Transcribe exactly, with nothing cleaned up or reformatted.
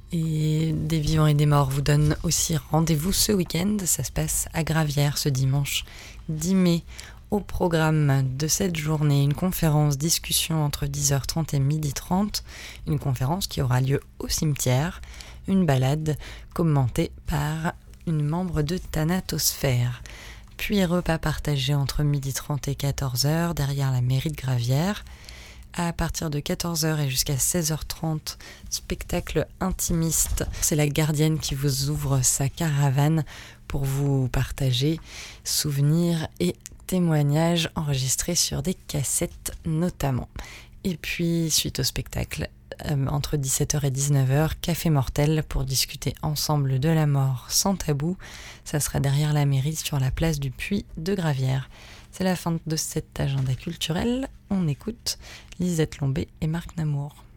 Et des vivants et des morts vous donnent aussi rendez-vous ce week-end. Ça se passe à Gravières ce dimanche dix mai. Au programme de cette journée, une conférence discussion entre dix heures trente et midi trente. Une conférence qui aura lieu au cimetière. Une balade commentée par une membre de Thanatosphère. Puis repas partagé entre midi trente et quatorze heures derrière la mairie de Gravières. À partir de quatorze heures et jusqu'à seize heures trente, spectacle intimiste. C'est la gardienne qui vous ouvre sa caravane pour vous partager souvenirs et témoignages enregistrés sur des cassettes notamment. Et puis, suite au spectacle, euh, entre dix-sept heures et dix-neuf heures, Café Mortel pour discuter ensemble de la mort sans tabou. Ça sera derrière la mairie sur la place du Puy de Gravières. C'est la fin de cet agenda culturel. On écoute Lisette Lombé et Marc Namour.